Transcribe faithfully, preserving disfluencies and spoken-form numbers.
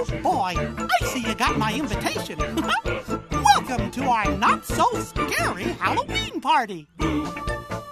boy, I see you got my invitation. Welcome to our not-so-scary Halloween party.